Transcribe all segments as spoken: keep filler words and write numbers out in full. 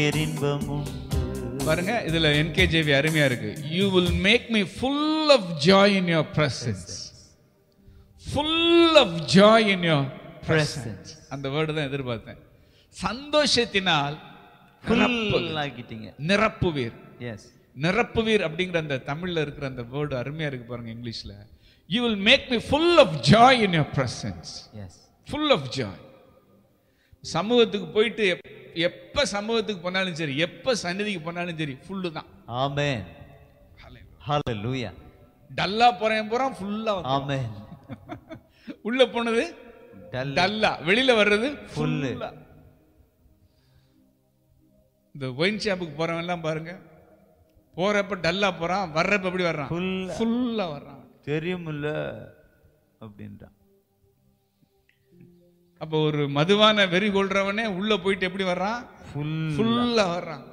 பேரின்பமும். பாருங்க, இதுல என்கேஜேவி அருமையா இருக்கு. You will make me full of joy in your presence. Full of joy in your presence. அந்த word தான் எதிர்பார்த்தேன். சந்தோஷத்தினால் full ஆகிட்டீங்க, நிரப்புவீர். எஸ், நிரப்புவீர் அப்படிங்கிற அந்த தமிழ்ல இருக்கிற அந்த வேர்டு அருமையா இருக்கு பாருங்க இங்கிலீஷ்ல. You will make me full of joy in your presence. S, full of joy. சமூகத்துக்கு போயிட்டு எப்ப சமூகத்துக்கு போனாலும் சரி, எப்ப சந்நிதிக்கு போனாலும் சரி, ஃபுல்லு தான். ஆமென், ஹalleluya. டல்லா போறேன் போறான் ஃபுல்லா. ஆமென். உள்ள போனது டல்லா, வெளியில வர்றது ஃபுல்லா. இந்த ஒயின் ஷாப்புக்கு போறவன் எல்லாம் பாருங்க, போறப்ப டல்லா போறான், வர்றப்ப எப்படி வர்றான்? ஃபுல்லா வர்றான். தெரியுமில்ல அப்படின்றான். அப்போ ஒரு மதுவான வெறி கொள்றவனே உள்ள போயிட்டு எப்படி வர்றான்? ஃபுல்லா வர்றான்.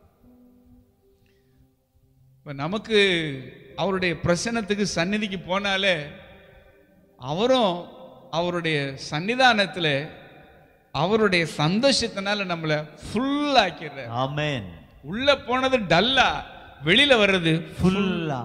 நமக்கு அவருடைய பிரசன்னத்துக்கு சந்நிதிக்கு போனாலே அவரும் அவருடைய சன்னிதானத்துல அவருடைய சந்தோஷத்தினால நம்மள ஃபுல் ஆக்கிறார். ஆமென். உள்ள போனது டல்லா, வெளியில வர்றது ஃபுல்லா.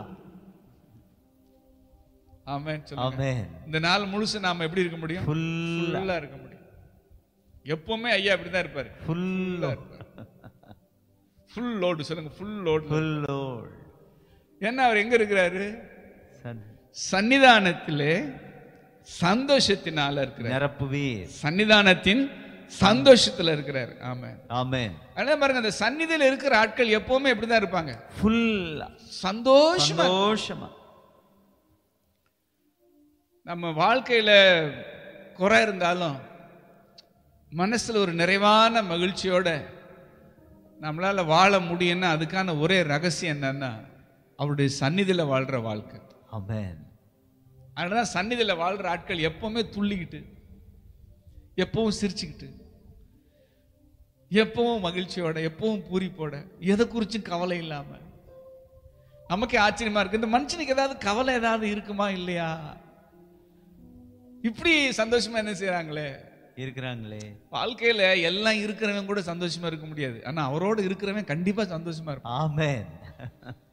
ஆமென் சொல்லுங்க. ஆமென். இந்த நாள் முழுசு நாம எப்படி இருக்க முடியும்? ஃபுல்லா இருக்க முடியும். எப்பவுமே ஐயா இப்படிதான் இருப்பாரு, ஃபுல்லா இருப்பாரு. ஃபுல் லோடு சொல்லுங்க, ஃபுல் லோடு. Full load. ஏன்னா அவர் எங்க இருக்கிறாரு? சன்னிதானத்திலே சந்தோஷத்தினால இருக்கிறார். நிரப்புவீர். சன்னிதானத்தின் சந்தோஷத்துல இருக்கிறார். ஆமென், ஆமென். அதே பாருங்க, அந்த சந்நிதியில இருக்கிற ஆட்கள் எப்பவுமே எப்படிதான் இருப்பாங்க? ஃபுல்லா, சந்தோஷமா. சந்தோஷமா. நம்ம வாழ்க்கையில குறை இருந்தாலும் மனசுல ஒரு நிறைவான மகிழ்ச்சியோட நம்மளால வாழ முடியும்னா அதுக்கான ஒரே ரகசியம் என்னன்னா அவருடைய சந்நிதியில வாழ்ற வாழ்க்கை. ஆமென். அதனால சந்நிதியில வாழ்ற ஆட்கள் எப்பவுமே துள்ளிக்கிட்டு, எப்பவும் சிரிச்சுக்கிட்டு, எப்பவும் மகிழ்ச்சியோட, எப்பவும் பூரிப்போட, எதை குறிச்சும் கவலை இல்லாம. நமக்கே ஆச்சரியமா இருக்கு, இந்த மனுஷனுக்கு ஏதாவது கவலை ஏதாவது இருக்குமா இல்லையா? இப்படி சந்தோஷமா என்ன செய்யறாங்களே, இருக்கிறாங்களே. வாழ்க்கையில எல்லாம் இருக்கிறவன் கூட சந்தோஷமா இருக்க முடியாது, ஆனா அவரோடு இருக்கிறவன் கண்டிப்பா சந்தோஷமா இருப்பான். ஆமென்.